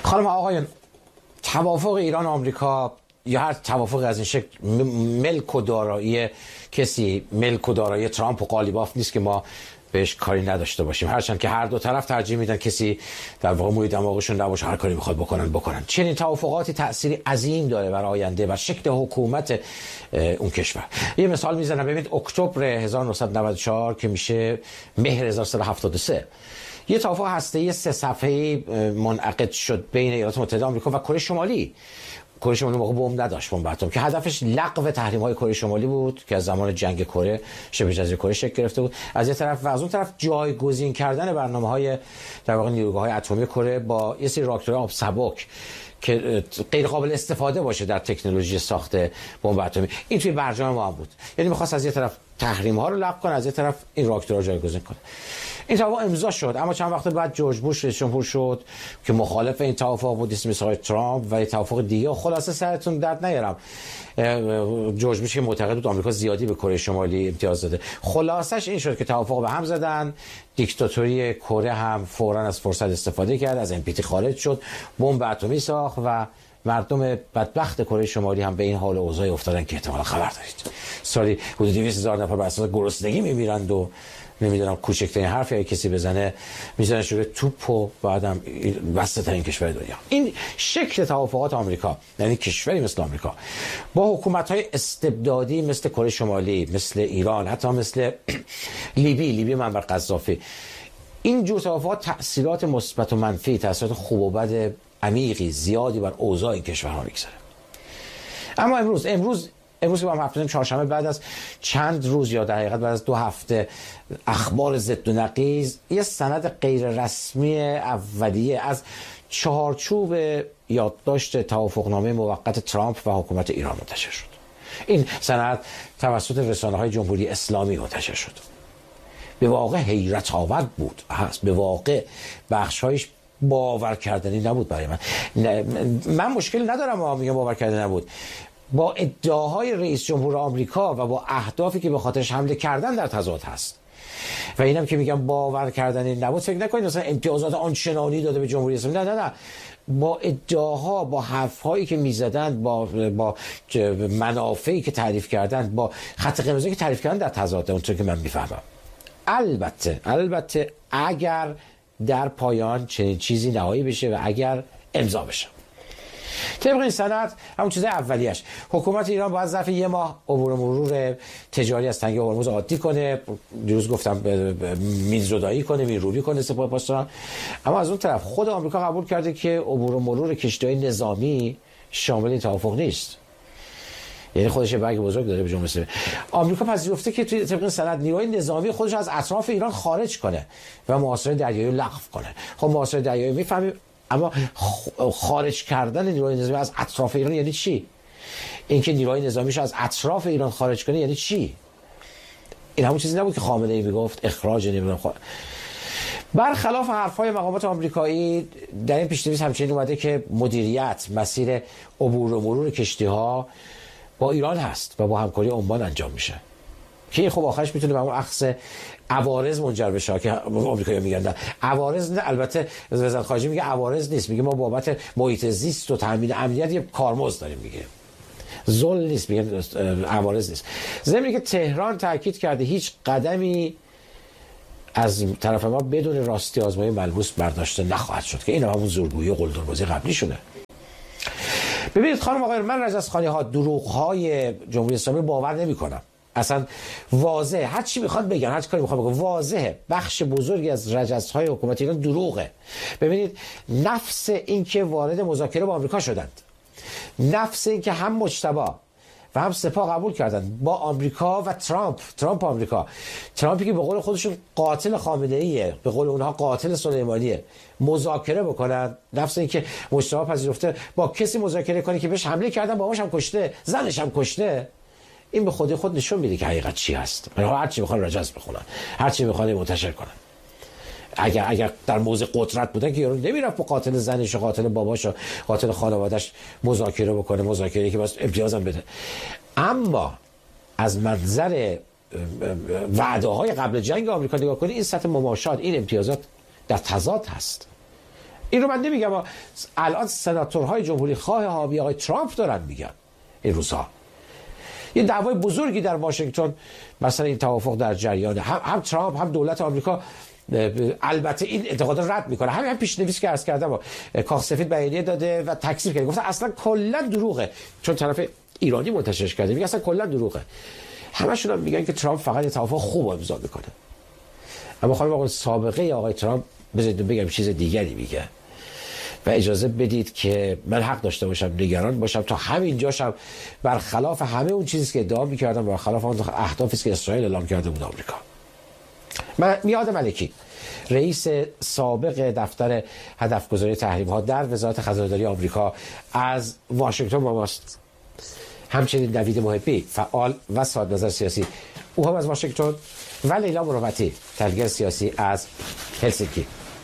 خانم و آقایان، توافق ایران و آمریکا یا هر توافق از این شکل ملک و دارایی کسی، ملک و دارایی ترامپ و قالیباف نیست که ما بهش کاری نداشته باشیم، هرچند که هر دو طرف ترجیح میدن کسی در واقع موی دماغشون نباشه، هر کاری میخواد بکنن. چنین توافقاتی تأثیری عظیم داره بر آینده و شکل حکومت اون کشور. یه مثال میزنم، ببینید اکتبر 1994 که میشه مهر 1373 یه توافق هسته‌ای 3 صفحه‌ای منعقد شد بین ایالات متحده آمریکا و کره شمالی. کره شمالی موقع بمب نداشت، بمب اتم، که هدفش لغو تحریم‌های کره شمالی بود که از زمان جنگ کره شبه جزیره کره شکل گرفته بود از یه طرف، و از اون طرف جایگزین کردن برنامه‌های در واقع نیروگاه‌های اتمی کره با یه سری راکتورهای آب سبک که غیر قابل استفاده باشه در تکنولوژی ساخت بمب اتمی. این توی برجام ما هم بود، یعنی می‌خواست از یه طرف تحریم ها رو لغو کنه، از یه طرف این راکتورها جایگزین کنه. این توافق امضا شد، اما چند وقت بعد جورج بوش رئیس جمهور شد که مخالف این توافق بود، اسمش آقای ترامپ و توافق دیگه. خلاصه سرتون درد نیارم، جورج بوش که معتقد بود آمریکا زیادی به کره شمالی امتیاز داده، خلاصش این شد که توافق به هم زدن. دیکتاتوری کره هم فوراً از فرصت استفاده کرد، از NPT خارج شد، بمب اتمی ساخت و مردم بدبخت کره شمالی هم به این حال اوضاع افتادن که احتمالاً خبر دارید. سالی حدود 200,000 نفر بر اساس گرسنگی میمیرند و نمیدونم کوچکترین حرفی اگه کسی بزنه میزنه شده توپ و بعدم وسط این کشور دنیا. این شکل توافقات آمریکا، یعنی کشوری مثل آمریکا با حکومت‌های استبدادی مثل کره شمالی، مثل ایران، حتی مثل لیبی منور قذافی، این جور توافقات تأثیرات مثبت و منفی، تأثیرات خوب و بد عمیقی زیادی بر اوضاع این کشورها میگذاره. اما امروز که با هم هفته چهارشنبه بعد از چند روز یا در حقیقت بعد از 2 هفته اخبار ضد و نقیض، یه سند غیر رسمی اولیه از چارچوب یادداشت توافقنامه موقت ترامپ و حکومت ایران منتشر شد. این سند توسط رسانه‌های جمهوری اسلامی منتشر شد. به واقع حیرت آور بود، هست به واقع بخش‌هایش باور کردنی نبود برای من مشکل ندارم، ما میگم باور کردنی نبود، با ادعاهای رئیس جمهور آمریکا و با اهدافی که به خاطرش حمله کردن در تضاد هست. و اینم که میگم باور کردنی نبود، فکر نکنید مثلا امتیازات آنچنانی داده به جمهوری اسلامی، نه، با ادعاها، با حرفهایی که میزدن، با منافعی که تعریف کردن، با خط قرمزی که تعریف کردن در تضاد، اونطور که من میفهمم. البته اگر در پایان چنین چیزی نهایی بشه و اگر امضا بشه. طبق این سند، همون چیز اولیش، حکومت ایران باید ظرف 1 ماه عبور و مرور تجاری از تنگه هرمز عادی کنه، دیروز گفتم میزدایی کنه، میروبی کنه سپاه پاسداران. اما از اون طرف خود آمریکا قبول کرده که عبور و مرور کشتی‌های نظامی شامل این توافق نیست. یعنی خودش برگ بزرگ داره به جمله آمریکا پذیرفته که توی طبق سند نیروی نظامی خودش از اطراف ایران خارج کنه و محاصره دریایی لغو کنه. خب محاصره دریایی میفهمیم، اما خارج کردن نیروی نظامی از اطراف ایران یعنی چی؟ اینکه نیروی نظامیش از اطراف ایران خارج کنه یعنی چی؟ این همون چیزی نبود که خامنه‌ای میگفت اخراج نمیدونم. برخلاف حرفهای مقامات آمریکایی در این پیش‌نویس همچنین اومده که مدیریت مسیر عبور و مرور کشتی‌ها با ایران هست و با همکاری عمان انجام میشه، که این خب آخرش میتونه به اون اخذ عوارض منجر بشه که آمریکایی‌ها میگن عوارض نه. البته وزارت خارجه میگه عوارض نیست، میگه ما بابت محیط زیست و تامین امنیت یه کارمزد داریم، میگه ذل نیست، میگه عوارض نیست. ضمن که تهران تاکید کرده هیچ قدمی از طرف ما بدون راستی آزمایی ملموس برداشته نخواهد شد، که این همون زورگویی و قلدربازی قبلی شونه. ببینید خانم آقایان، من رجزخوانی‌ها، دروغ‌های جمهوری اسلامی باور نمی‌کنم. اصلا واضحه، هر چی میخواد بگن، هر کاری میخواد بگن، واضحه بخش بزرگی از رجزهای حکومت ایران دروغه. ببینید، نفس این که وارد مذاکره با آمریکا شدند، نفس این که هم مجتبی و هم سپاه قبول کردند با آمریکا و ترامپ آمریکا، ترامپی که به قول خودشون قاتل خامنه‌ایه، به قول اونها قاتل سلیمانیه، مذاکره بکنن. نفس این که مجتبی پذیرفته با کسی مذاکره کنه که بهش حمله کردن، باباش هم کشته، زنش هم کشته. این به خود نشون میده که حقیقت چی هست. هر چی بخوان رجز بخونن، هر چی بخوان منتشر کنن. اگر در موضع قدرت بودن که یارو نمیرفت با قاتل زنش و قاتل باباش و قاتل خانواده‌اش مذاکره بکنه، مذاکره که واسه امتیازم بده. اما از منظر وعده‌های قبل جنگ آمریکا نگاه کنید، این سطح مماشات، این امتیازات در تضاد هست. این رو من نمیگم، الان سناتورهای جمهوری خواه حامی آقای ترامپ دارن میگن این روزها. یه دعوای بزرگی در واشنگتن مثلا این توافق در جریانه، هم ترامپ هم دولت آمریکا البته این اعتقاد رد میکنه. همین پیشنویسی که عرض کردم کاخ سفید بیانیه داده و تکذیب کرده، گفته اصلا کلا دروغه، چون طرف ایرانی منتشرش کرده میگه اصلا کلا دروغه. همشون هم میگن که ترامپ فقط یه توافق خوب امضا میکنه. اما خانم آقای سابقه آقای ترامپ بذارید بگم چیز دیگری میگه و اجازه بدید که من حق داشته باشم نگران باشم تا همین جاشم برخلاف همه اون چیزی که ادعا می‌کردم، برخلاف اون اهدافی که اسرائیل اعلام کرده بود آمریکا. میاد ملکی رئیس سابق دفتر هدفگذاری تحریم‌ها در وزارت خزانه‌داری آمریکا از واشنگتن با ماست. همچنین نوید محبی فعال و صاحب نظر سیاسی، او هم از واشنگتن، و لیلا مروتی تحلیلگر سیاسی از هلسینکی.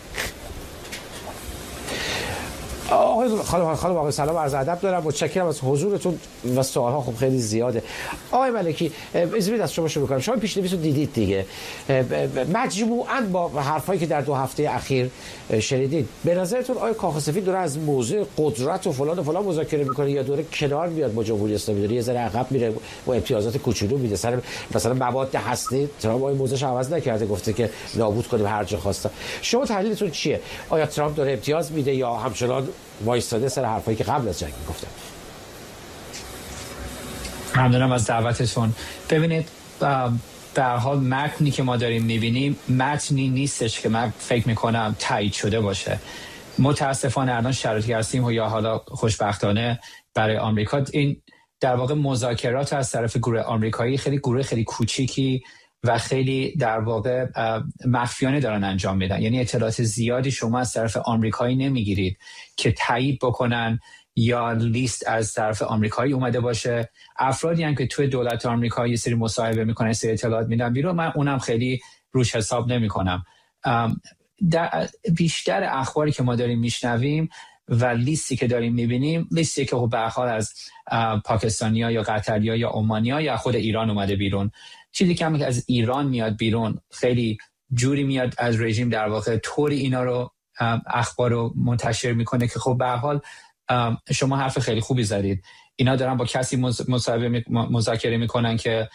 خانم آقای سلام عرض ادب دارم، متشکرم از حضورتون و سوال‌ها خب خیلی زیاده. آقای ملکی اجازه از شما شروع کنم. شما پیش‌نویس رو دیدید دیگه، مجموعاً با حرفایی که در 2 هفته اخیر شنیدید، به نظرتون آیا کاخ سفید داره از موضوع قدرت و فلان مذاکره میکنه یا داره کنار میاد با جمهوری اسلامی، داره یه ذره عقب میره با امتیازات کوچولو میده سر مثلا مواد هسته؟ ترامپ موضوعش عوض نکرده، گفته که نابود کنیم هر جا خواستن. شما تحلیلتون چیه؟ آیا ترامپ داره امتیاز میده یا همچنان وایستاده سر حرفایی که قبل از جنگ گفته؟ ممنونم از دعوتتون. ببینید در حال متنی که ما داریم میبینیم متنی نیستش که من فکر میکنم تایید شده باشه. متاسفانه الان شرایطی هستیم و یا حالا خوشبختانه برای آمریکا این در واقع مذاکرات از طرف گروه آمریکایی گروه خیلی کوچیکی و خیلی در واقع مخفیانه دارن انجام میدن. یعنی اطلاعات زیادی شما از طرف آمریکایی نمیگیرید که تایید بکنن یا لیست از طرف آمریکایی اومده باشه. افرادی هم که توی دولت آمریکا یه سری مصاحبه میکنن، یه سری اطلاعات میدن بیرون، من اونم خیلی روش حساب نمیکنم. بیشتر اخباری که ما داریم میشنویم و لیستی که داریم میبینیم لیستی که به هر حال از پاکستانیا یا قطریا یا عمانیا یا خود ایران اومده بیرون. چیزی که از ایران میاد بیرون خیلی جوری میاد از رژیم در واقع طوری اینا رو اخبار رو منتشر میکنه که خب به هر حال شما حرف خیلی خوبی زدید. اینا دارن با کسی مذاکره میکنن که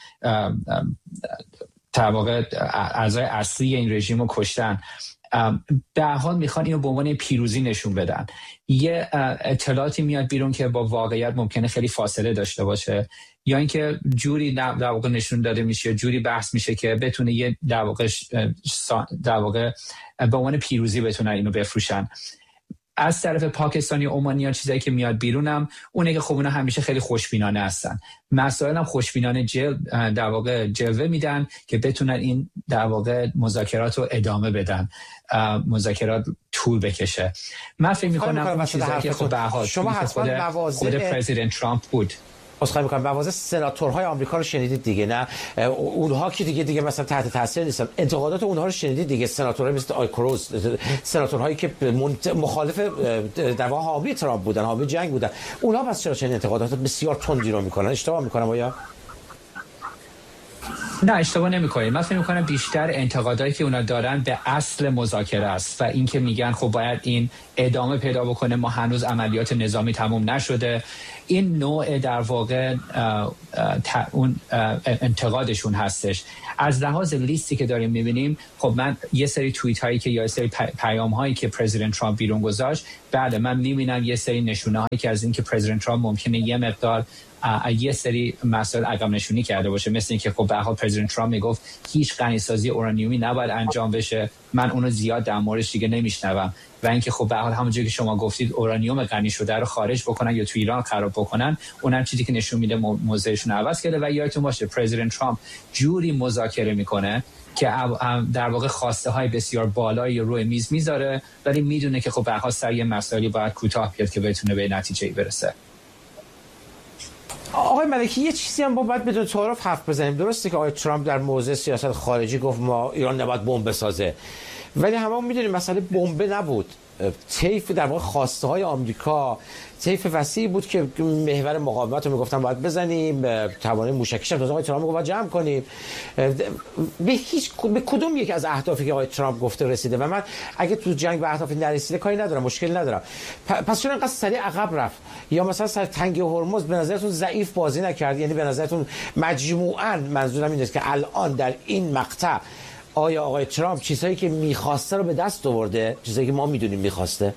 در واقع اعضای اصلی این رژیم رو کشتن. در حال میخوان اینو به عنوان پیروزی نشون بدن. یه اطلاعاتی میاد بیرون که با واقعیت ممکنه خیلی فاصله داشته باشه، یا اینکه جوری در واقع نشون داده میشه، جوری بحث میشه که بتونه یه در واقع به عنوان پیروزی بتونن اینو بفروشن. از طرف پاکستانی و عمانیان چیزایی که میاد بیرونم اونه که خب اونا همیشه خیلی خوشبینانه هستن. مسائل هم خوشبینانه در واقع جلوه میدن که بتونن این در واقع مذاکرات رو ادامه بدن، مذاکرات طول بکشه. من فکر می‌کنم چیزایی که خب به هر حال شما حتما خود پرزیدنت ترامپ بود. خواهی میکنم موازه سناتورهای آمریکا رو شنیدید دیگه، نه اونها که دیگه مثلا تحت تاثیر نیستن، انتقادات اونها رو شنیدید دیگه، سناتورهای مثل آی کروز، سناتورهایی که مخالف در واقع حامی ترامپ بودن، حامی جنگ بودن، اونها پس چرا چنین انتقادات بسیار تندی رو میکنن؟ اشتباه میکنم آیا؟ نه اشتباه نمی‌کنید. من فکر می‌کنم بیشتر انتقادایی که اونا دارن به اصل مذاکره است و اینکه میگن خب باید این ادامه پیدا بکنه، ما هنوز عملیات نظامی تموم نشده. این نوع در واقع اون انتقادشون هستش. از لحاظ لیستی که داریم می‌بینیم، خب من یه سری توییت هایی که یا یه سری پیام هایی که پرزیدنت ترامپ بیرون گذاشت، بله من می‌بینم یه سری نشونه هایی که از اینکه پرزیدنت ترامپ ممکنه یه مقدار یه سری مسائل عقب نشونی کرده باشه، مثل اینکه خب به هر حال پرزیدنت ترامپ میگفت هیچ غنیسازی اورانیومی نباید انجام بشه. من اونو زیاد در موردش دیگه نمیشنوم. و اینکه خب به هر حال همونجوری که شما گفتید اورانیوم غنی شده رو خارج بکنن یا تو ایران خراب بکنن، اونم چیزی که نشون میده موضعشون عوض کرده. و یادتون باشه پرزیدنت ترامپ جوری مذاکره میکنه که در واقع خواسته های بسیار بالایی روی میز میذاره، ولی میدونه که خب به هر حال سر یه مسائلی باید کوتاه بیاد که بتونه به نتیجه‌ای برسه. آقای ملکی یه چیزی هم باید بدون تعارف حرف بزنیم. درسته که آقای ترامپ در موضوع سیاست خارجی گفت ما ایران نباید بمب بسازه، ولی همون میدونیم مسئله بمب نبود. طیف در واقع خواسته های آمریکا طیف وسیعی بود که محور مقاومت رو میگفتن باید بزنیم، توانایی موشکیش هم آقای ترامپ گفت جمع کنیم. به کدوم یک از اهدافی که آقای ترامپ گفته رسیده؟ و من اگه تو جنگ به اهدافی نرسیده کاری ندارم، مشکلی ندارم. پس چرا انقدر سریع عقب رفت؟ یا مثلا سر تنگه هرمز به نظرتون ضعیف بازی نکرد؟ یعنی به نظرتون مجموعاً، منظورم این است که الان در این مقطع آیا آقای ترامپ چیزهایی که می‌خواسته رو به دست آورده، چیزایی که ما می‌دونیم می‌خواسته؟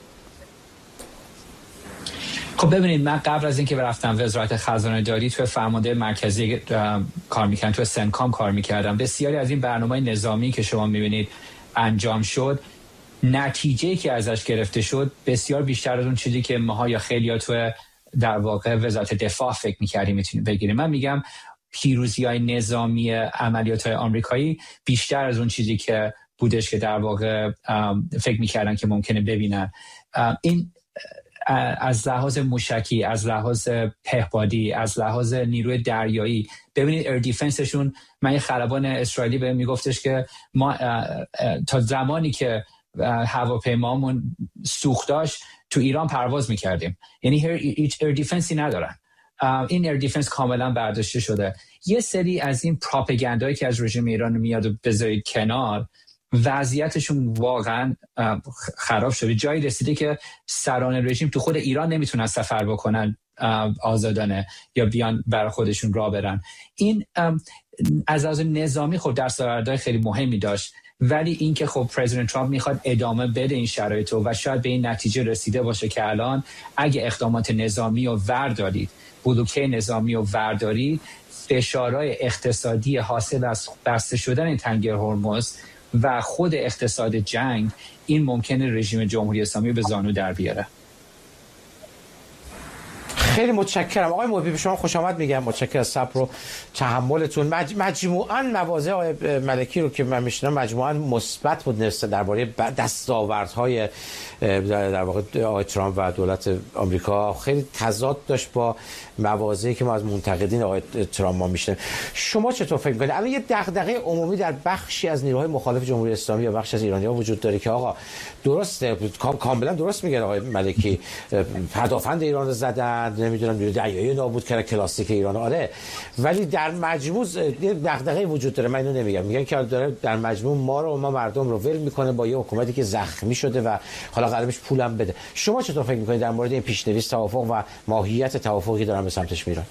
خب ببینید، من قبل از اینکه برفتم وزارت خزانه داری تو فرمانده مرکزی کار می‌کردم، تو سنکام کار می‌کردم. بسیاری از این برنامه‌های نظامی که شما می‌بینید انجام شد، نتیجه‌ای که ازش گرفته شد بسیار بیشتر از اون چیزی که ماها یا خیلی‌ها تو در واقع وزارت دفاع فکر می‌کردیم می‌تونیم بگیریم. من میگم پیروزی‌های نظامی عملیات‌های آمریکایی بیشتر از اون چیزی که بودش که در واقع فکر می‌کردن که ممکنه ببینن. این از لحاظ موشکی، از لحاظ پهپادی، از لحاظ نیروی دریایی، ببینید ایر دیفنسشون. من یه خلبان اسرائیلی بهم میگفتش که ما تا زمانی که هواپیمامون سوخت داشت تو ایران پرواز میکردیم، یعنی هیچ ایر دیفنسی ندارن. این ایر دیفنس کاملا برداشته شده. یه سری از این پروپاگاندایی که از رژیم ایران میاد و بذارید کنار، وضعیتشون واقعا خراب شده. جایی رسیده که سران رژیم تو خود ایران نمیتونن سفر بکنن آزادانه یا بیان برای خودشون راه برن. این از لحاظ نظامی خب دستاوردهای خیلی مهمی داشت، ولی اینکه خب پرزیدنت ترامپ میخواد ادامه بده این شرایط و شاید به این نتیجه رسیده باشه که الان اگه اقدامات نظامی رو وردارید، بلوکه نظامی رو وردارید، فشارهای اقتصادی حاصل از بسته شدن تنگه هرمز و خود اقتصاد جنگ، این ممکنه رژیم جمهوری اسلامی به زانو در بیاره. خیلی متشکرم آقای محبی، به شما خوش آمد میگم. متشکرم از صبر و تحملتون. مجموعاً مواضع آقای ملکی رو که من میشنم مجموعاً مثبت بود درباره دستاوردهای در واقع آقای ترامپ و دولت آمریکا. خیلی تضاد داشت با مواضعی که ما از منتقدین آقای ترامپ ما میشنیم. شما چطور فکر می‌کنید الان یه دغدغه عمومی در بخشی از نیروهای مخالف جمهوری اسلامی یا بخشی از ایرانی‌ها وجود داره که آقا درسته، کاملا درست میگه آقای ملکی، پدافند ایران رو زدن، نمیدونم نیروی دریایی نابود کردن، کلاسیک ایران، آره، ولی در مجموع یه دغدغه وجود داره. من اینو نمیگم، میگن که داره در مجموع ما مردم رو ول میکنه با یه حکومتی که زخمی شده و حالا قرارش پولم بده. شما چطور فکر میکنید در مورد این پیش‌نویس توافق و ماهیت توافقی دارن به سمتش میرن؟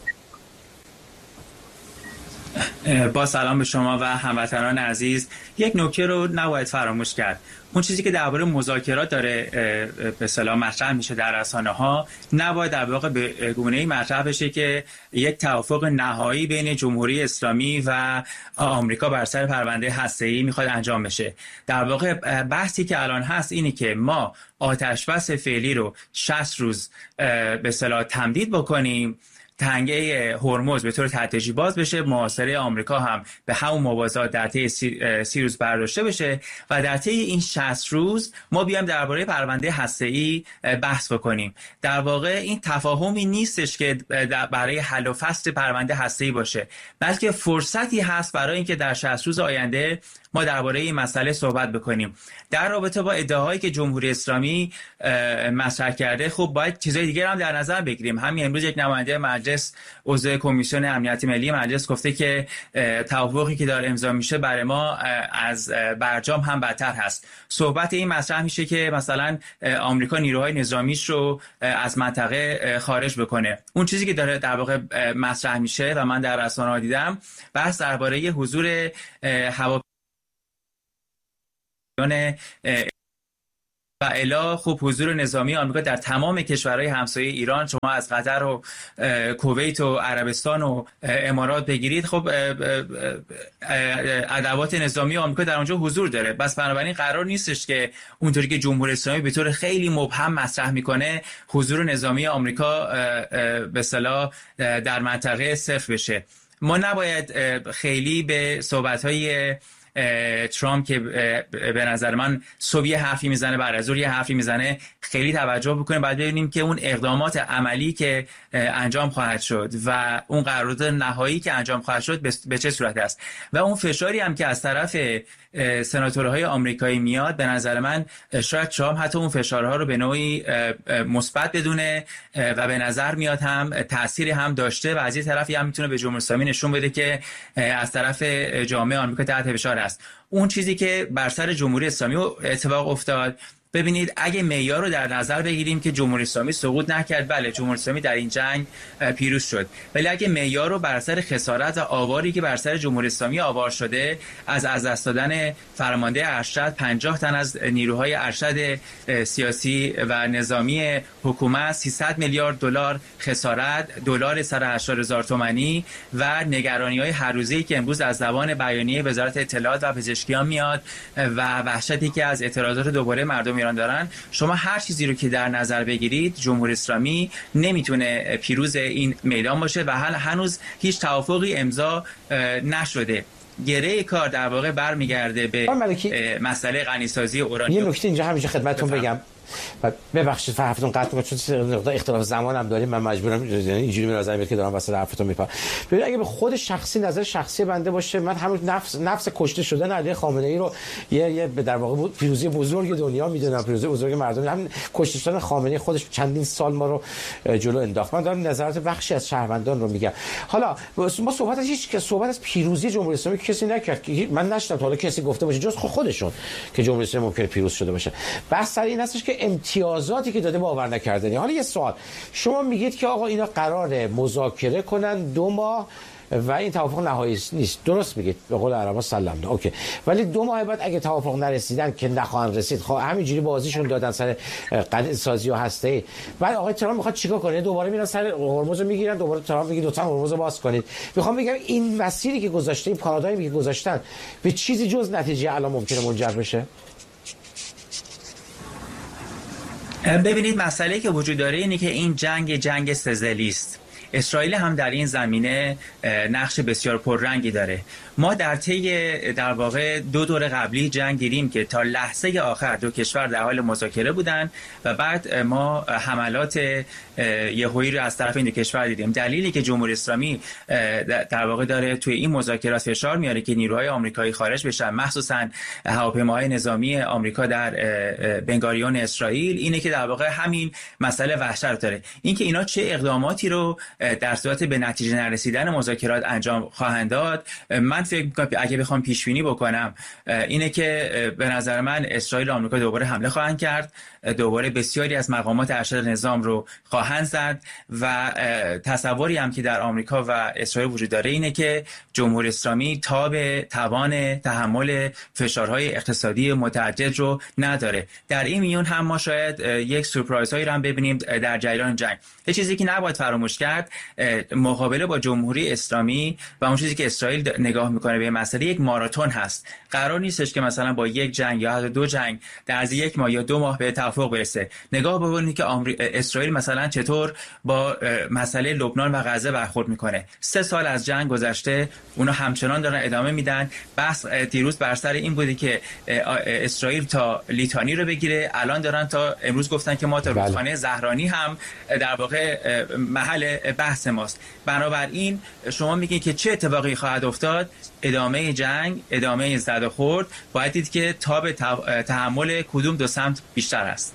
با سلام به شما و هموطنان عزیز. یک نکته رو نباید فراموش کرد. اون چیزی که درباره مذاکرات داره به اصطلاح مطرح میشه در رسانه‌ها، نباید در واقع به گونه‌ای مطرح بشه که یک توافق نهایی بین جمهوری اسلامی و آمریکا بر سر پرونده هسته‌ای میخواد انجام بشه. در واقع بحثی که الان هست اینه که ما آتش بس فعلی رو 60 روز به اصطلاح تمدید بکنیم، تنگه هرمز به طور تدریجی باز بشه، محاصره آمریکا هم به همون موازات در طی 30 روز برداشته بشه و در طی این 60 روز ما بیایم درباره پرونده هسته‌ای بحث بکنیم. در واقع این تفاهمی نیستش که برای حل و فصل پرونده هسته‌ای باشه، بلکه فرصتی هست برای اینکه در 60 روز آینده ما درباره این مسئله صحبت بکنیم. در رابطه با ادعاهایی که جمهوری اسلامی مطرح کرده، خب باید چیزای دیگه هم در نظر بگیریم. همین امروز یک نماینده مجلس، عضو کمیسیون امنیت ملی مجلس، گفته که توافقی که داره امضا میشه برای ما از برجام هم بدتر هست. صحبت این مطرح میشه که مثلا آمریکا نیروهای نظامیش رو از منطقه خارج بکنه. اون چیزی که داره در واقع مطرح میشه و من در رسانه‌ها دیدم، بحث درباره حضور و الا خب حضور نظامی آمریکا در تمام کشورهای همسایه ایران، شما از قطر و کویت و عربستان و امارات بگیرید، خب ادوات نظامی آمریکا در اونجا حضور داره. بس بنابراین قرار نیستش که اونطوری که جمهوری اسلامی به طور خیلی مبهم مطرح میکنه حضور نظامی آمریکا به اصطلاح در منطقه صفر بشه. ما نباید خیلی به صحبت‌های ترامپ که به نظر من صبح یه حرفی میزنه بعد از ظهر یه حرفی میزنه خیلی توجه بکنیم. بعد ببینیم که اون اقدامات عملی که انجام خواهد شد و اون قرارداد نهایی که انجام خواهد شد به چه صورت است و اون فشاری هم که از طرف سناتورهای آمریکایی میاد. به نظر من شاید ترامپ حتی اون فشارها رو به نوعی مثبت بدونه و به نظر میاد هم تأثیری هم داشته و از این طرفی هم میتونه به جمهوری اسلامی نشون بده که از طرف جامعه آمریکا تحت فشار است. اون چیزی که بر سر جمهوری اسلامی اتفاق افتاد، ببینید اگه معیار رو در نظر بگیریم که جمهوری اسلامی سقوط نکرد، بله جمهوری اسلامی در این جنگ پیروز شد، ولی اگه معیار رو بر اثر خسارت و آواری که بر سر جمهوری اسلامی آوار شده، از دست دادن فرمانده ارشد 50 تن از نیروهای ارشد سیاسی و نظامی حکومت، 300 میلیارد دلار خسارت، دلار سر 80,000 تومانی و نگرانی‌های هر روزه‌ای که امروز از زبان بیانیه وزارت اطلاعات و پزشکیان میاد و وحشتی که از اعتراضات دوباره مردم ایران دارن، شما هر چیزی رو که در نظر بگیرید جمهوری اسلامی نمیتونه پیروز این میدان باشه و هنوز هیچ توافقی امضا نشده. گره کار در واقع برمیگرده به مسئله غنیسازی اورانیوم. یه نکته اینجا همیشه خدمتتون بگم، ببخشید حرفتون قطع می‌کنم چون اختلاف زمان هم داریم، من مجبورم اینجوری به نظر میاد که دارم واسه حرفتون میپرم. ببین اگه به خود شخصی نظر شخصی بنده باشه، من همون نفس کشته شدن علی خامنه‌ای رو یه در واقع پیروزی بزرگ دنیا میدونم، پیروزی بزرگ مردم. همین کشته شدن خامنه‌ای خودش چندین سال ما رو جلو انداخت. من دارم نظرات بخشی از شهروندان رو میگم. حالا ما صحبت از پیروزی جمهوری اسلامی کسی نکرد که من نشدم حالا کسی گفته باشه جز خودشون که جمهوری اسلامی ممکن پیروز شده باشه. بحث سر این هستش که امتیازاتی که داده باور نکردنی. حالا یه سوال، شما میگید که آقا اینا قراره مذاکره کنن 2 ماه و این توافق نهایی نیست، درست میگید، به قول عربا سلام ده، اوکی، ولی 2 ماه بعد اگه توافق نرسیدن که نخواهن رسید، خب همینجوری بازیشون دادن سر غنیسازی و هسته‌ای، بعد آقای ترامپ میخواد چیکار کنه؟ دوباره میرن سر هرمز رو میگیرن، دوباره ترامپ میگه لطفا هرمز رو باز کنید. میخوام بگم این مسیری که گذاشته، این پارادایمی که گذاشتن به چیزی جز نتیجه الان ممکنه منجر بشه؟ ببینید مسئله که وجود داره اینه که این جنگ سه‌ضلعی است. اسرائیل هم در این زمینه نقش بسیار پررنگی داره. ما در واقع 2 دور قبلی جنگ دیدیم که تا لحظه آخر 2 کشور در حال مذاکره بودن و بعد ما حملات یهویی رو از طرف این 2 کشور دیدیم. دلیلی که جمهوری اسلامی در واقع داره توی این مذاکرات فشار میاره که نیروهای آمریکایی خارج بشن، مخصوصا هواپیماهای نظامی آمریکا در بنگاریون اسرائیل، اینه که در واقع همین مسئله وحشت رو داره. اینکه اینا چه اقداماتی رو در صورت به نتیجه نرسیدن مذاکرات انجام خواهند داد، من فکر می‌کنم اگه بخوام پیش بینی بکنم اینه که به نظر من اسرائیل و آمریکا دوباره حمله خواهند کرد، دوباره بسیاری از مقامات ارشد نظام رو خواهند زد و تصوری هم که در آمریکا و اسرائیل وجود داره اینه که جمهوری اسلامی تاب توان تحمل فشارهای اقتصادی متعدد رو نداره. در این میون هم ما شاید یک سورپرایزهایی رو هم ببینیم در جریان جنگ. یه چیزی که نباید فراموش کرد، مقابله با جمهوری اسلامی و اون چیزی که اسرائیل نگاه میکنه به مسئله یک ماراتون هست. قرار نیستش که مثلا با یک جنگ یا حتی 2 جنگ در عرض 1 ماه یا 2 ماه به توافق برسه. نگاه بکنید که اسرائیل مثلا چطور با مسئله لبنان و غزه برخورد میکنه. 3 سال از جنگ گذشته، اونا همچنان دارن ادامه میدن. بحث دیروز بر سر این بودی که اسرائیل تا لیتانی رو بگیره، الان دارن تا امروز گفتن که ما تا رودخانه زهرانی هم در واقع محل بحث ماست. بنابراین شما میگین که چه اتفاقی خواهد افتاد؟ ادامه جنگ، ادامه زد و خورد. باید دید که تاب تحمل کدوم 2 سمت بیشتر است.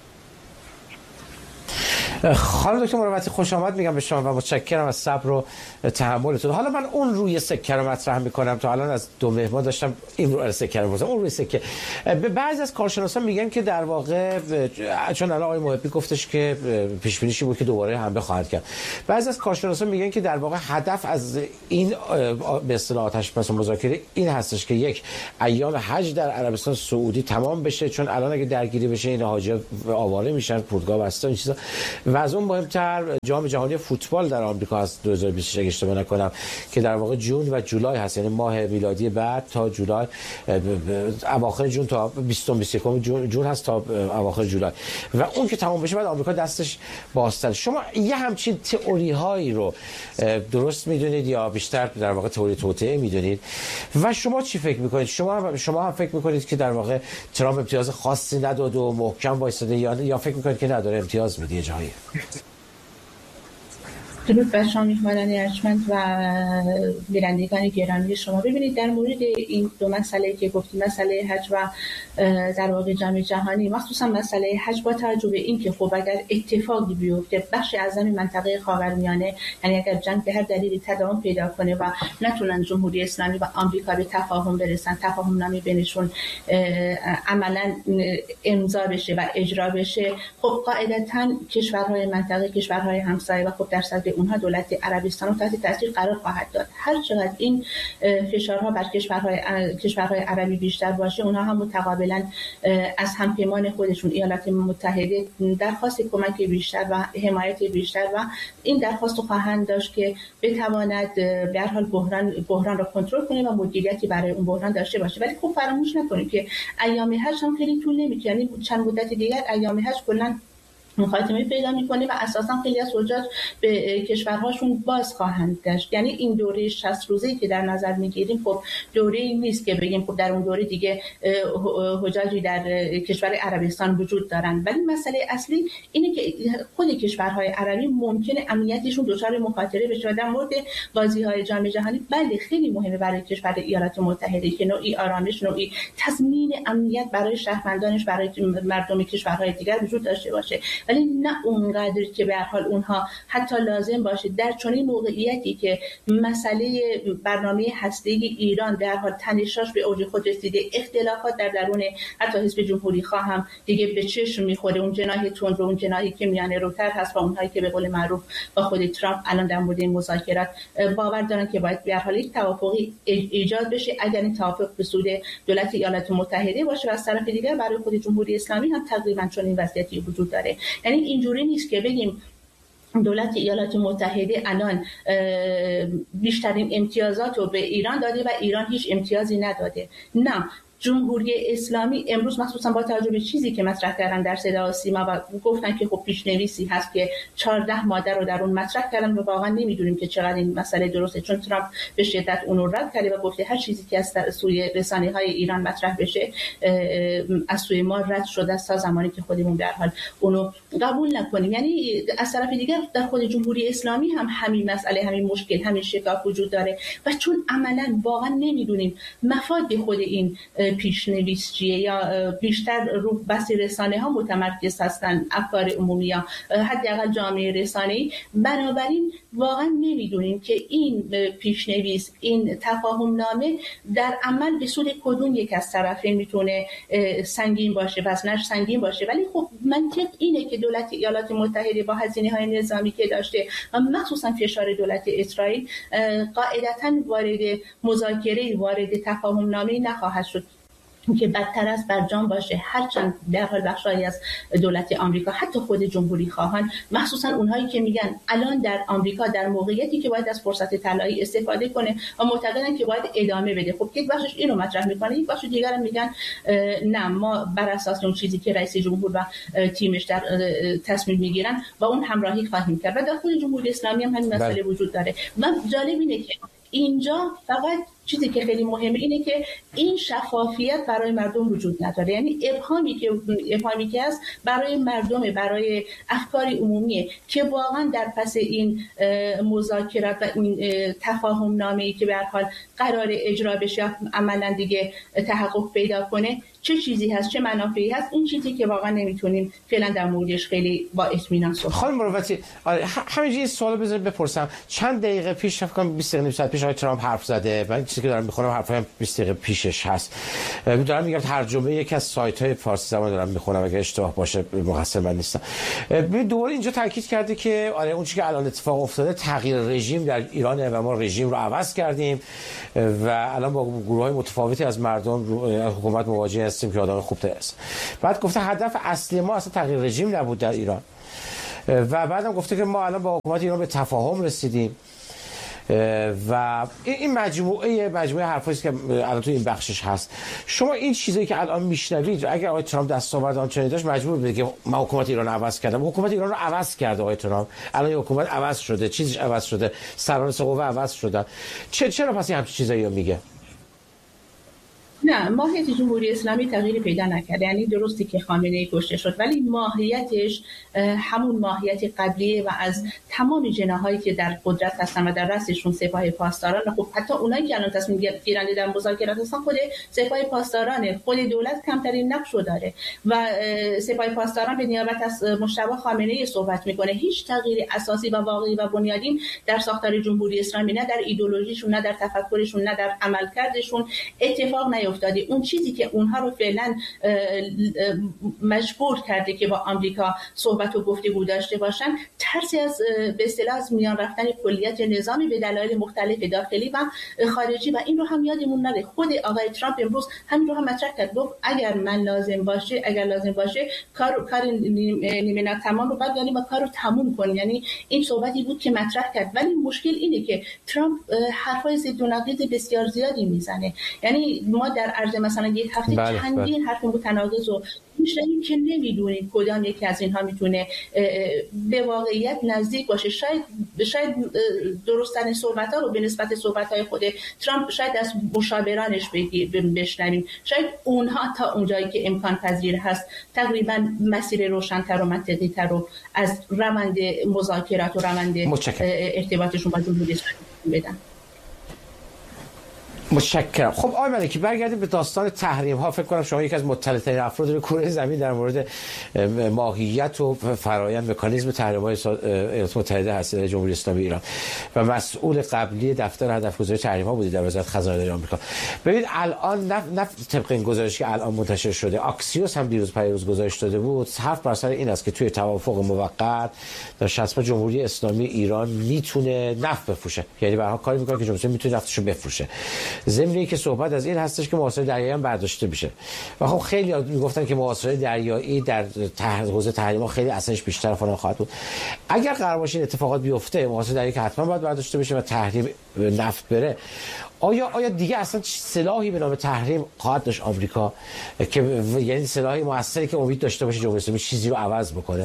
خانم دکتر مروتی خوش آمد میگم به شما و متشکرم از صبر و تحملتون. حالا من اون روی سکه رو مطرح میکنم. تا الان از 2 مهمان داشتم این روی سکه رو بزنم. اون روی سکه بعضی از کارشناسان میگن که در واقع چون الان آقای محبی گفتش که پیش بینیش بود که دوباره حمله خواهد کرد، بعضی از کارشناسان میگن که در واقع هدف از این به اصطلاح آتش بس مذاکره این هستش که یک، ایام حج در عربستان سعودی تمام بشه، چون الان اگه درگیری بشه این حاجی‌ها آواره میشن، فرودگاه بسته این چیزا، و از اون مهمتر جام جهانی فوتبال در آمریکا از 2026 اگه اشتباه نکنم که در واقع جون و جولای هست، یعنی ماه میلادی بعد تا جولای، اواخر جون تا 20 جون هست تا اواخر جولای، و اون که تمام بشه بعد آمریکا دستش بازتر. شما یه همچین تئوری هایی رو درست میدونید یا بیشتر در واقع تئوری توطئه میدونید؟ و شما چی فکر میکنید؟ شما هم فکر میکنید که در واقع ترامپ امتیاز خاصی نداد و محکم وایساده، یا فکر میکنید که نداره امتیاز میده جایی؟ درود بر شما میهمانان ارجمند و بینندگان گرامی شما. ببینید در مورد این دو مسئله که گفتیم، مسئله حج و در واقع جام جهانی، مخصوصا مسئله حج، با توجه به این که خب اگر اتفاقی بیفته بخش اعظم منطقه خاورمیانه، یعنی اگر جنگ به هر دلیلی تداوم پیدا کنه و نتونن جمهوری اسلامی و آمریکا به تفاهم برسن، تفاهم نامه بینشون عملا امضا بشه و اجرا بشه، خب قاعدتاً کشورهای منطقه، کشورهای همسایه و خب در صدر اونها دولت عربستان رو تحت تاثیر قرار خواهد داد. هر چقدر این فشارها بر کشورهای عربی بیشتر باشه، اونها هم متقابلا از همپیمان خودشون ایالات متحده درخواست کمک بیشتر و حمایت بیشتر و این درخواست رو خواهند داشت که بتواند به هر حال بحران رو کنترل کنه و مدیریتی برای اون بحران داشته باشه. ولی خب فراموش نکنیم که ایام حج هم خیلی طول نمی‌کشه، یعنی چند مدت دیگر ایام حج کلاً خاتمه پیدا می‌کنه و اساساً خیلی از حجاج به کشورهاشون باز خواهند گشت. یعنی این دوره 60 روزه‌ای که در نظر می‌گیریم خب دوره‌ای نیست که بگیم خب در اون دوره دیگه حجاجی در کشور عربستان وجود دارن، ولی مسئله اصلی اینه که خود کشورهای عربی ممکنه امنیتشون دچار مخاطره بشه. و در مورد بازی‌های جام جهانی بله خیلی مهمه برای کشور ایالات متحده که نوعی آرامش، نوعی تضمین امنیت برای شهروندانش، برای مردم کشورهای دیگر وجود داشته باشه، ولی نه اونقدر که به هر حال اونها حتی لازم باشه در چنین موقعیتی که مسئله برنامه هسته‌ای ایران در حال تنشاش به اوج خود رسیده، اختلافات در درون حتی حزب جمهوری خواه هم دیگه به چشم میخوره، اون جناح تند و اون جناحی که میانه روتر هست و اونهایی که به قول معروف با خود ترامپ الان در مورد این مذاکرات باور دارن که باید به هر حال یک توافقی ایجاد بشه. اگر این توافق به سود دولت ایالات متحده باشه و از طرف دیگر برای خود جمهوری اسلامی هم تقریبا چنین وضعیتی وجود داره. یعنی اینجوری نیست که بگیم دولت ایالات متحده الان بیشترین امتیازات رو به ایران داده و ایران هیچ امتیازی نداده. نه، جمهوری اسلامی امروز مخصوصا با توجه به چیزی که مطرح کردن در صدا و سیما و گفتن که خب پیشنویسی هست که 14 ماده رو در اون مطرح کردن و واقعا نمیدونیم که چقدر این مسئله درسته، چون ترامپ به شدت اون رو رد کرده و گفته هر چیزی که از سوی رسانه‌های ایران مطرح بشه از سوی ما رد شده تا زمانی که خودمون در حال اونو قبول نکنیم. یعنی از طرف دیگر در خود جمهوری اسلامی هم همین مسئله، همین مشکل، همین شکاف وجود داره و چون عملاً واقعا نمیدونیم مفاد خود این پیشنویس چیه یا بیشتر رو بس رسانه‌ها متمرکز هستن، افکار عمومی یا حداقل جامعه رسانه‌ای، بنابراین واقعا نمیدونیم که این پیشنویس، این تفاهم نامه در عمل به سود کدوم یک از طرفین میتونه سنگین باشه، وزنش سنگین باشه. ولی خب منطق اینه که دولت ایالات متحده با هزینه‌های نظامی که داشته و مخصوصا فشار دولت اسرائیل قاعدتاً وارد مذاکره، وارد تفاهم نامه نخواهد شد که بدتر از برجام باشه. هرچند در حال بخشایی از دولت آمریکا، حتی خود جمهوری خواهان، مخصوصا اونهایی که میگن الان در آمریکا در موقعیتی که باید از فرصت طلایی استفاده کنه و معتقدن که باید ادامه بده، خب یک بخشش اینو مطرح میکنه، یک بخش دیگر هم میگن نه، ما بر اساس اون چیزی که رئیس جمهور و تیمش در تصمیم میگیرن با اون همراهی خواهیم کرد. و در خود جمهوری اسلامی هم همین مسئله وجود داره. و جالب اینه که اینجا فقط چیزی که خیلی مهمه اینه که این شفافیت برای مردم وجود نداره. یعنی ابهامی که هست برای مردم، برای افکار عمومیه که واقعا در پس این مذاکرات و این تفاهم نامه‌ای که به هر حال قرار اجرا بشه عملاً دیگه تحقق پیدا کنه چه چیزی هست، چه منافعی هست، این چیزی که واقعا نمیتونیم فعلا در موردش خیلی با اطمینان صحبت. خانم مروتی، همینجوری سوال بذارید بپرسم. چند دقیقه پیش فکر کنم 20 دقیقه پیش آقای ترامپ حرف زده. من چیزی که دارم میخونم حرفای 20 دقیقه پیشش هست. دارم میگم ترجمه یکی از سایت‌های فارسی زبان دارم میخونم، اگه اشتباه باشه مقصر من نیستم. دوباره اینجا تاکید کرده که آره اون چیزی که الان اتفاق افتاده تغییر رژیم در ایرانه و ما رژیم رو عوض کردیم و الان با گروه‌های متفاوتی از مردم حکومت مواجه هستیم که آدم خوب است. بعد گفته هدف اصلی ما اصلا تغییر رژیم نبود در ایران. و بعدم گفته که ما الان با حکومت ایران به تفاهم رسیدیم و این مجموعه حرفایی که الان تو این بخشش هست. شما این چیزایی که الان میشنوید، اگر آقای ترامپ دستاورد آنچنانی داشت مجبور بگه که من حکومت ایران رو عوض کردم. حکومت ایران رو عوض کرده آقای ترامپ. الان حکومت عوض شده، چیزش عوض شده، سران قوه عوض شدن. چرا پس این همچین چیزایی رو میگه؟ نه، ماهیت جمهوری اسلامی تغییری پیدا نکرده. یعنی درستی که خامنه‌ای کشته شد ولی ماهیتش همون ماهیت قبلیه و از تمام جناحایی که در قدرت هستن و در رأسشون سپاه پاسداران، خب حتی اونایی که الان تصمیم گیرنده در مذاکرات هستن خود سپاه پاسداران، خود دولت کمترین نقش رو داره و سپاه پاسداران به نیابت از مجتبی خامنه‌ای صحبت میکنه. هیچ تغییر اساسی و واقعی و بنیادین در ساختار جمهوری اسلامی، نه در ایدئولوژیشون، نه در تفکرشون، نه در عملکردشون اتفاق نیفتاده. اون چیزی که اونها رو فعلا مجبور کرده که با آمریکا صحبت و گفتگو داشته باشن، ترسی از به اصطلاح از میان رفتن کلیت نظامی به دلایل مختلف داخلی و خارجی و این رو هم یادمون نره. خود آقای ترامپ امروز همین رو هم مطرح کرد، گفت اگر لازم باشه کار نیمه ناتمام رو بعد داریم و کار رو تموم کنیم. یعنی این صحبتی بود که مطرح کرد. ولی مشکل اینه که ترامپ حرفای ضد و نقیض بسیار زیادی میزنه. یعنی ما در عرض مثلا یک هفته چندین حرف متناقض رو میشنویم که نمیدونیم کدام یکی از اینها میتونه به واقعیت نزدیک باشه. شاید درست‌ترین صحبت‌ها رو به نسبت صحبت‌های خود ترامپ شاید از مشاورانش بشنویم. شاید اونها تا اونجایی که امکان پذیر هست تقریبا مسیر روشن‌تر و منطقی‌تر رو از روند مذاکرات و روند ارتباطشون با جمهوری اسلامی بدن. متشکرم. خب آقای ملکی، برگردیم به داستان تحریم ها. فکر کنم شما یکی از مطلع‌ترین افراد روی کره زمین در مورد ماهیت و فرآیند مکانیزم تحریم های ایالات متحده هستید، جمهوری اسلامی ایران، و مسئول قبلی دفتر هدفگذاری تحریم ها بودید در وزارت خزانه داری آمریکا. ببینید الان نه طبق این گزارشی که الان منتشر شده، آکسیوس هم پیروز گزارش داده بود، حرف بر سر این است که توی توافق موقت در شرط جمهوری اسلامی ایران میتونه نفت بفروشه. یعنی به هر حال کاری میکنه که جمهوری اسلامی میتونه نفتشو بفروشه. ضمن که صحبت از این هستش که محاصره دریایی هم برداشته بشه و خب خیلی میگفتن که محاصره دریایی در حوزه تحریم ها خیلی اثرش بیشتر فلان خواهد بود. اگر قرار باشه این اتفاقات بیفته، محاصره دریایی که حتما باید برداشته بشه و تحریم نفت بره، آیا دیگه اصلا سلاحی به نام تحریم خواهد داشت آمریکا که یعنی سلاحی موثری که امید داشته باشه جمهوری اسلامی چیزی رو عوض بکنه؟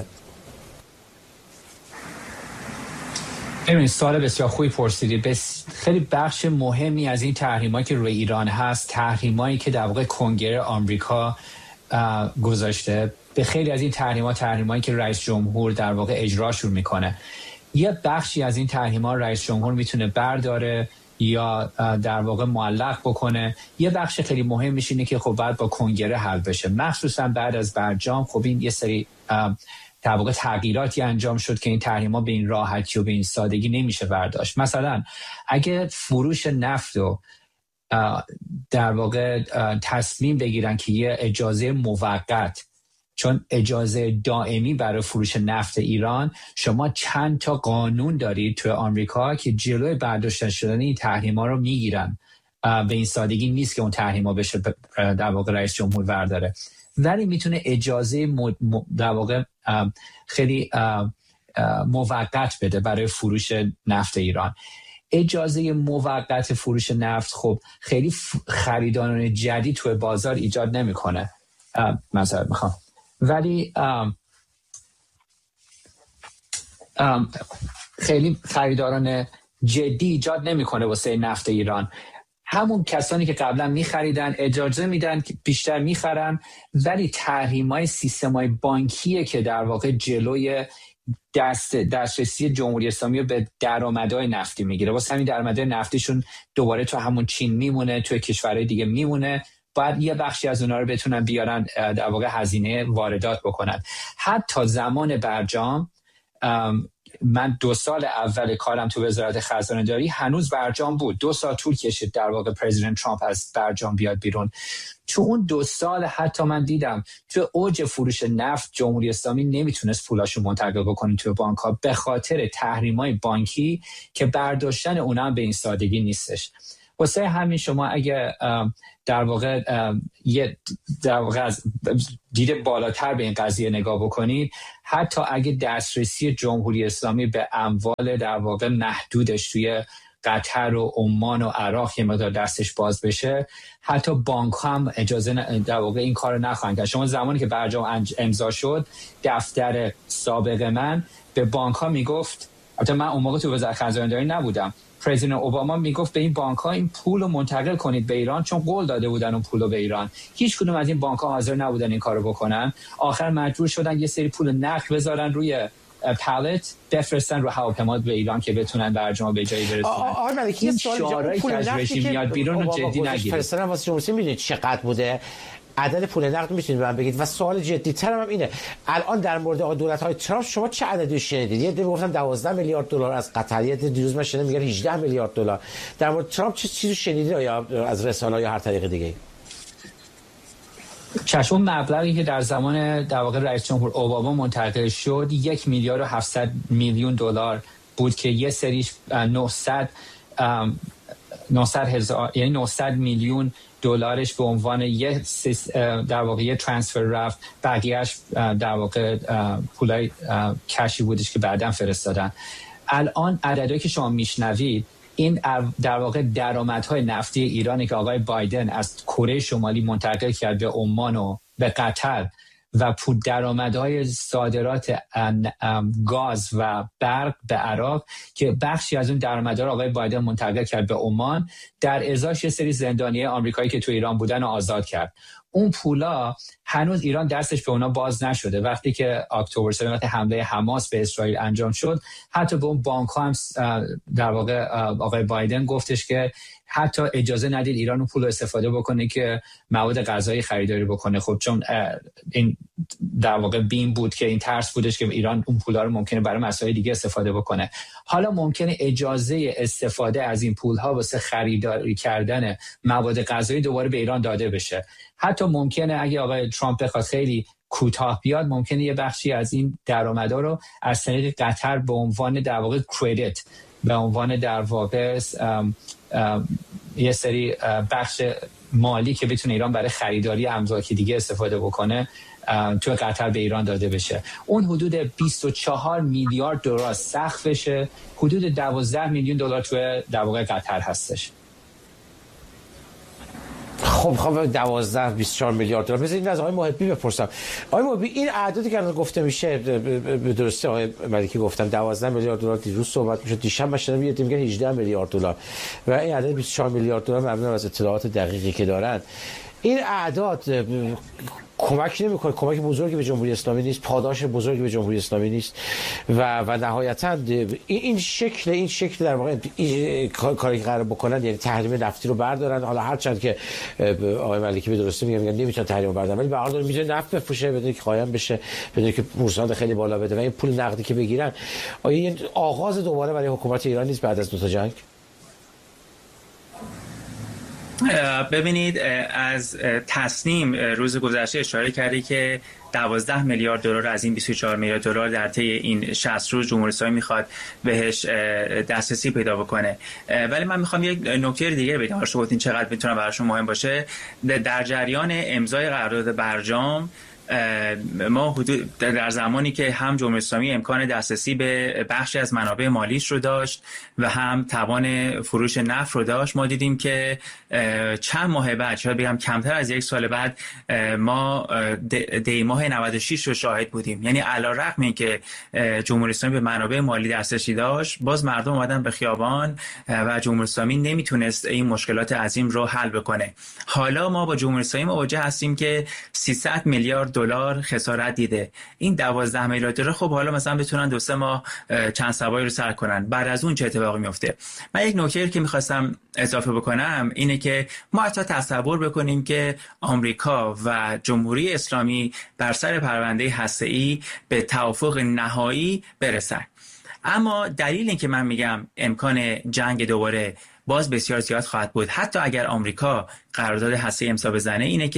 ببینید، سوال بسیار خوبی پرسیدید. خیلی بخش مهمی از این تحریمایی که روی ایران هست، تحریمایی که در واقع کنگره آمریکا گذاشته، به خیلی از این تحریمایی که رئیس جمهور در واقع اجراشون میکنه. یه بخشی از این تحریما رئیس جمهور میتونه برداره یا در واقع معلق بکنه. یه بخش خیلی مهمش اینه که خب بعد با کنگره حل بشه، مخصوصا بعد از برجام. خب این یه سری در واقع تغییراتی انجام شد که این تحریما به این راحتی و به این سادگی نمیشه برداشت. مثلا اگه فروش نفت رو در واقع تصمیم بگیرن که یه اجازه موقت، چون اجازه دائمی برای فروش نفت ایران، شما چند تا قانون دارید تو آمریکا که جلوی برداشتن شدن این تحریما رو میگیرن. به این سادگی نیست که اون تحریما بشه در واقع رئیس جمهور برداره، ولی میتونه اجازه در واقع خیلی موقت بده برای فروش نفت ایران. اجازه موقت فروش نفت خب خیلی خریداران جدید توی بازار ایجاد نمیکنه، مثلا میخوام، ولی خیلی خریداران جدی ایجاد نمیکنه واسه نفت ایران. همون کسانی که قبلا میخریدن اجازه میدن که بیشتر میخرن، ولی تحریم‌های سیستم‌های بانکیه که در واقع جلوی دسترسی جمهوری اسلامی رو به درآمدهای نفتی میگیره. واسه همین درآمدهای نفتیشون دوباره تو همون چین میمونه، تو کشورهای دیگه میمونه. باید یه بخشی از اونها رو بتونن بیارن در واقع هزینه واردات بکنن. حتی زمان برجام، من 2 سال اول کارم تو وزارت خزانه داری هنوز برجام بود. 2 سال طول کشید در واقع پرزیدنت ترامپ از برجام بیاد بیرون. تو اون 2 سال حتی من دیدم تو اوج فروش نفت جمهوری اسلامی نمیتونست پولاشو منتقل بکنه تو بانک‌ها به خاطر تحریم‌های بانکی که برداشتن اونها به این سادگی نیستش. واسه همین شما اگه در واقع از دید بالاتر به این قضیه نگاه بکنید، حتی اگه دسترسی جمهوری اسلامی به اموال در واقع محدودش توی قطر و عمان و عراق یه مقدار دستش باز بشه، حتی بانک هم اجازه در واقع این کار نخواهند کرد. شما زمانی که برجام امضا شد، دفتر سابق من به بانک ها میگفت، البته من اون موقع تو وزارت خزانه‌داری نبودم، پرزیدنت اوباما میگفت به این بانک ها این پول رو منتقل کنید به ایران، چون قول داده بودن اون پول رو به ایران. هیچ کدوم از این بانک ها حاضر نبودن این کارو بکنن. آخر مجبور شدن یه سری پول نقد بذارن روی پالت، بفرستن رو هواپیما به ایران که بتونن برجام به جایی برسونن. آقای ملکی، این شعارهایی که از رژیم میاد بیرون رو جدی نگیرید. فرستادن واسه جمهوری میدونید چقدر بوده؟ عدد پول نقد میتونید به من بگید؟ و سوال جدی ترم هم اینه، الان در مورد دولت‌های ترامپ شما چه عددی شنیدید؟ یه دیگه گفتن 12 میلیارد دلار از قطر، یه دیروز من شنیدم میگن 18 میلیارد دلار. در مورد ترامپ چه چیزی شنیدید یا از رسانه‌ها یا هر طریق دیگه؟ چشم مبلغی که در زمان در واقع رئیس جمهور اوباما منتقل شد 1 میلیارد و 700 میلیون دلار بود که یه سریش 900 میلیون دلارش به عنوان یه در واقع یه ترانسفر رفت، بقیهش در واقع پولای کشی بودش که بعداً فرستادن. الان عددی که شما میشنوید این در واقع درآمدهای نفتی ایرانی که آقای بایدن از کره شمالی منتقل کرد به عمان و به قطر و پول درآمدهای صادرات گاز و برق به عراق که بخشی از اون درآمدها رو آقای بایدن منتقل کرد به عمان، در ازاش یه سری زندانی آمریکایی که تو ایران بودن رو آزاد کرد. اون پولا هنوز ایران دستش به اونا باز نشده. وقتی که اکتبر 7 وقتی حمله حماس به اسرائیل انجام شد، حتی به اون بانک ها هم در واقع آقای بایدن گفتش که حتی اجازه ندید ایران اون پول رو استفاده بکنه که مواد غذایی خریداری بکنه. خب چون این در واقع بیم بود که این ترس بودش که ایران اون پولا رو ممکنه برای مسائل دیگه استفاده بکنه. حالا ممکنه اجازه استفاده از این پولها واسه خریداری کردن مواد غذایی دوباره به ایران داده بشه. حتی ممکنه اگه آقای ترامپ بخواد خیلی کوتاه بیاد، ممکنه یه بخشی از این درآمدا رو از طریق قطر به عنوان در واقع کردیت، به عنوان در واقع یه سری بخش مالی که بتونه ایران برای خریداری املاک دیگه استفاده بکنه تو قطر به ایران داده بشه. اون حدود 24 میلیارد دلار سقفشه، حدود 12 میلیون دلار تو در واقع قطر هستش. خب 12-24 میلیارد دلار. بذارید از آقای محبی بپرسم. آقای محبی، این اعدادی که الان گفته میشه به درستی آقای ملکی گفتن 12 میلیارد دلار دیروز صحبت میشه، دیشب من شنیدم یه میگن 18 میلیارد دلار و این عدد 24 میلیارد دلار مبنی از اطلاعات دقیقی که دارن. این اعداد کمک نمیکنه، کمک بزرگی به جمهوری اسلامی نیست، پاداش بزرگی به جمهوری اسلامی نیست و نهایتا این شکل در واقع کاری که قرار بکنن، یعنی تحریم نفتی رو بردارن. حالا هرچند که آقای ملکی به درستی میگن نمیتونن تحریم بردارن، ولی به هر حال میتونه نفت بفروشه بدون که قایم بشه، بدون که بورس‌ها خیلی بالا بده و این پول نقدی که بگیرن. آیا این آغاز دوباره برای حکومت ایران نیست بعد از دو تا جنگ؟ ببینید، از تصنیم روز گذشته اشاره کردی که 12 میلیارد دلار از این 24 میلیارد دلار در طی این 60 روز جمهوری اسلامی میخواد بهش دسترسی پیدا بکنه. ولی من میخوام یک نکته دیگه بگم، شما گفتین چقدر میتونه براشون مهم باشه. در جریان امضای قرارداد برجام ما حدود در زمانی که هم جمهوری اسلامی امکان دسترسی به بخشی از منابع مالیش رو داشت و هم توان فروش نفت رو داشت، ما دیدیم که چند ماه بعد، شاید بگم کمتر از یک سال بعد، ما دی ماه 96 رو شاهد بودیم. یعنی علی‌رغم اینکه جمهوری اسلامی به منابع مالی دسترسی داشت، باز مردم اومدن به خیابان و جمهوری اسلامی نمیتونست این مشکلات عظیم رو حل بکنه. حالا ما با جمهوری اسلامی مواجه هستیم که 300 میلیارد دلار خسارت دیده. این 12 میلیارد دلار خب حالا مثلا بتونن 2-3 ماه چند سوایی رو سر کنن. بعد از اون چه اتفاقی میفته؟ من یک نکته که می‌خواستم اضافه بکنم اینه که ما حتی تصور بکنیم که آمریکا و جمهوری اسلامی بر سر پرونده هسته‌ای به توافق نهایی برسن. اما دلیل این که من میگم امکان جنگ دوباره باز بسیار زیاد خواهد بود، حتی اگر آمریکا قرارداد هسته‌ای امضا بزنه، اینه که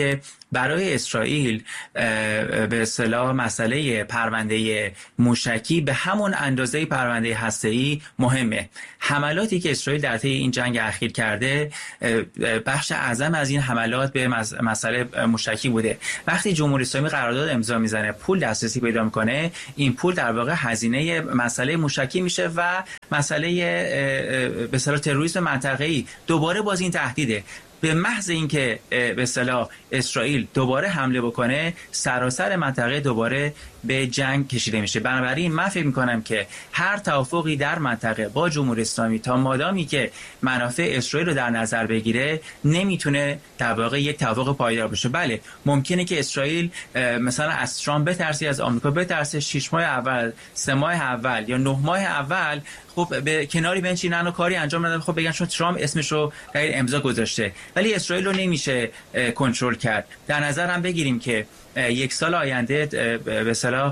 برای اسرائیل به اصطلاح مسئله پرونده موشکی به همون اندازه پرونده هسته‌ای مهمه. حملاتی که اسرائیل در طی این جنگ اخیر کرده بخش اعظم از این حملات به مسئله موشکی بوده. وقتی جمهوری اسلامی قرارداد امضا میزنه، پول دسترسی پیدا میکنه، این پول در واقع هزینه مسئله موشکی میشه و مسئله به اصطلاح تروریسم منطقه‌ای دوباره باز این تهدیده. به محض اینکه به اصطلاح اسرائیل دوباره حمله بکنه، سراسر منطقه دوباره به جنگ کشیده میشه. بنابراین من فکر میکنم که هر توافقی در منطقه با جمهوری اسلامی تا مادامی که منافع اسرائیل رو در نظر بگیره نمیتونه در واقع یک توافق پایدار بشه. بله ممکنه که اسرائیل مثلا از ترامپ بترسه، از آمریکا بترسه، 6 ماه اول، 3 ماه اول یا 9 ماه اول خب به کناری بنشینن و کاری انجام ندن، خب بگن چون ترامپ اسمش رو در امضا گذاشته. ولی اسرائیل رو نمیشه کنترل کرد. در نظر هم بگیریم که یک سال آینده به اصطلاح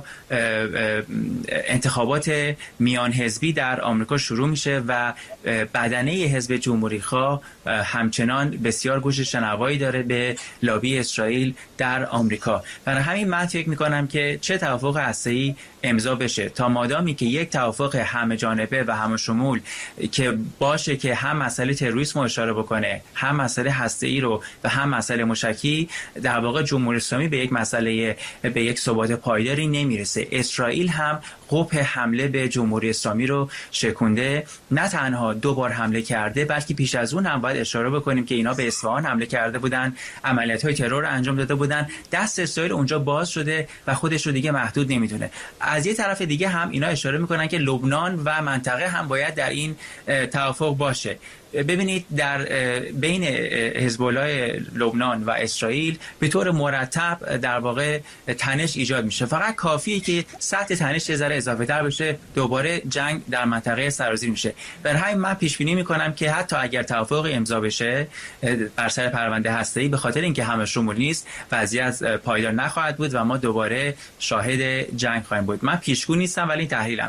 انتخابات میان حزبی در آمریکا شروع میشه و بدنه حزب جمهوری خواه همچنان بسیار گوش شنوایی داره به لابی اسرائیل در آمریکا. برای همین من فکر میکنم که چه توافق هسته‌ای امضا بشه، تا مادامی که یک توافق همه جانبه و همه شمول که باشه که هم مسئله تروریسم رو اشاره بکنه، هم مسئله هسته‌ای رو و هم مسئله موشکی، در واقع جمهوری اسلامی به یک مسئله به یک ثبات پایداری نمیرسه. اسرائیل هم قبح حمله به جمهوری اسلامی رو شکونده، نه تنها 2 بار حمله کرده بلکه پیش از اون هم باید اشاره بکنیم که اینا به اصفهان حمله کرده بودن، عملیات‌های ترور رو انجام داده بودن، دست اسرائیل اونجا باز شده و خودش رو دیگه محدود نمیدونه. از یه طرف دیگه هم اینا اشاره میکنن که لبنان و منطقه هم باید در این توافق باشه. ببینید در بین حزب الله لبنان و اسرائیل به طور مرتب در واقع تنش ایجاد میشه. فقط کافیه که سطح تنش یه ذره اضافه تر بشه، دوباره جنگ در منطقه سرازیر میشه. برای همین من پیش بینی میکنم که حتی اگر توافق امضا بشه بر سر پرونده هسته‌ای، به خاطر اینکه همه شمول نیست، وضعیت پایدار نخواهد بود و ما دوباره شاهد جنگ خواهیم بود. من پیشگو نیستم ولی تحلیلمه.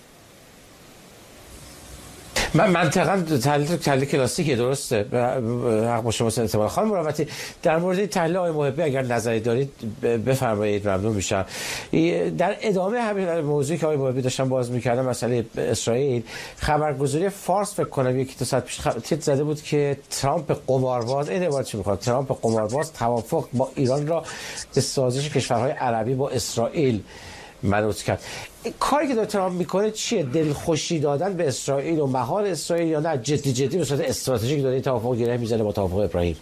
من منطقا تحلیل کلاسیکه، درسته، حق با شما اعتبار. خانم مروتی در مورد تحلیل آقای محبی اگر نظری دارید بفرمایید، ممنون میشم. در ادامه همین موضوعی که آقای محبی داشتن باز میکردن، مسئله اسرائیل، خبرگزاری فارس فکر کنم یکی 2 ساعت پیش تیتر زده بود که ترامپ قمارباز، این عبارت چی میخواد، ترامپ قمارباز توافق با ایران را به سازش کشورهای عربی با اسرائیل منوط کرد. کاری که داره ترامپ میکنه چیه؟ دلخوشی دادن به اسرائیل و مهار اسرائیل، یا نه جدی به صورت استراتژیک داره این توافق گره میزنه با توافق ابراهیم؟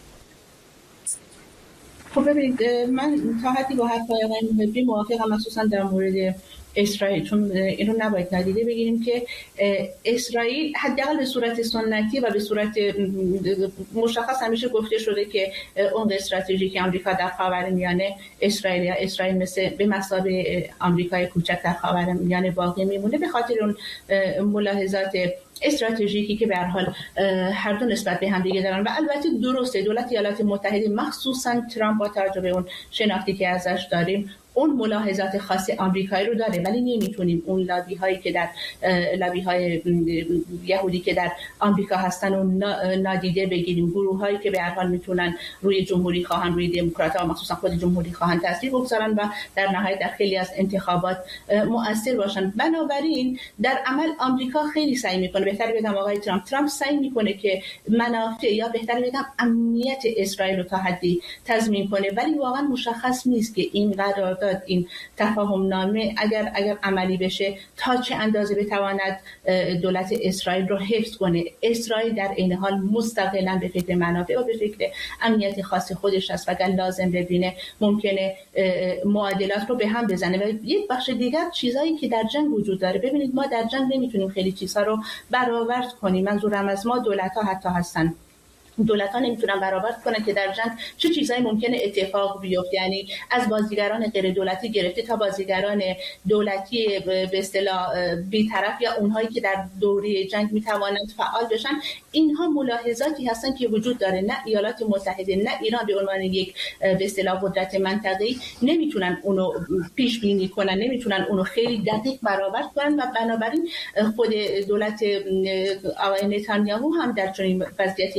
خب ببینید، من تا حدی با حرفای آقای محبی موافقم، مخصوصا در مورد اسرائیل، چون این رو نباید نادیده بگیریم که اسرائیل حداقل به صورت سنتی و به صورت مشخص همیشه گفته شده که عمق استراتژیک آمریکا در خاورمیانه اسرائیل مثل به مثابه آمریکای کوچک در خاورمیانه باقی میمونه، به خاطر اون ملاحظات استراتژیکی که به هر حال هر دو نسبت به هم دیگه دارن. و البته درسته دولت ایالات متحده مخصوصا ترامپ با توجه به اون شناختی که ازش داریم اون ملاحظات خاص آمریکایی رو داره، ولی نمیتونیم اون لابی هایی که در لابی های یهودی که در آمریکا هستن و نادیده بگیریم، گروه هایی که به هر حال میتونن روی جمهوری خواهان، روی دموکرات ها و مخصوصا خود جمهوری خواهان تاثیر بگذارن و در نهایت در خیلی از انتخابات مؤثر باشن. بنابراین در عمل آمریکا خیلی سعی میکنه، بهتر بگم آقای ترامپ سعی میکنه که منافع یا بهتر بگم امنیت اسرائیل رو تا حدی تضمین کنه، ولی واقعا مشخص نیست که این قرارداد، این تفاهم نامه اگر عملی بشه تا چه اندازه بتواند دولت اسرائیل رو حفظ کنه. اسرائیل در این حال مستقلاً به فکر منافع و به فکر امنیت خاص خودش است و اگر لازم ببینه ممکنه معادلات رو به هم بزنه. و یک بخش دیگر چیزایی که در جنگ وجود داره، ببینید ما در جنگ نمیتونیم خیلی چیزها رو برآورد کنیم، منظورم از ما دولت‌ها حتی هستن، دولت‌ها نمیتونن برآورد کنن که در جنگ چه چیزایی ممکنه اتفاق بیفته، یعنی از بازیگران غیر دولتی گرفته تا بازیگران دولتی به اصطلاح بی‌طرف یا اونهایی که در دوره جنگ میتوانند فعال بشن. اینها ملاحظاتی هستن که وجود داره. نه ایالات متحده نه ایران به عنوان یک به اصطلاح قدرت منطقه‌ای نمیتونن اونو پیش بینی کنن، نمیتونن اونو خیلی دقیق برآورد کنن و بنابراین خود دولت آقای نتانیاهو هم در چنین وضعیتی قرار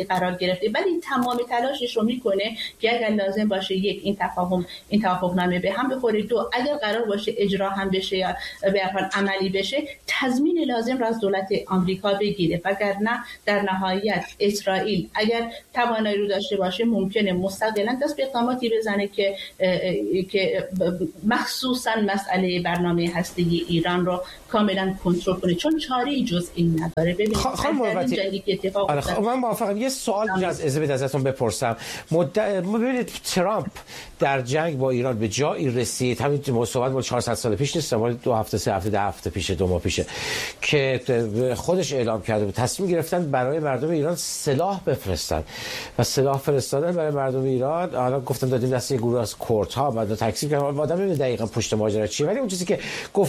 گرفته، ولی تمام تلاشش رو میکنه که اگر لازم باشه یک این توافقنامه به هم بخوره، دو اگر قرار باشه اجرا هم بشه یا به هر حال عملی بشه تضمین لازم را از دولت آمریکا بگیره، وگرنه در نهایت اسرائیل اگر توانایی رو داشته باشه ممکنه مستقلاً دست به اقداماتی بزنه که مخصوصاً مسئله برنامه هسته‌ای ایران رو کاملا کنترل کنه، چون چاره‌ای جز این نداره. ببینید خانم جنگی که اتفاق افتاد، من موافقم. یه سوال از ازتون بپرسم. ببینید ترامپ در جنگ با ایران به جایی رسید، همین صحبت با 400 سال پیش نیست، مال 2 هفته 3 هفته 10 هفته پیش 2 ماه پیشه که خودش اعلام کرده بود تصمیم گرفتن برای مردم ایران سلاح بفرستن و سلاح فرستادن برای مردم ایران. حالا گفتن دادیم دست یه گروه از کردها، بعد تکذیب کردن. آدم نمی‌دونه دقیقاً پشت ماجرا چیه، ولی اون چیزی که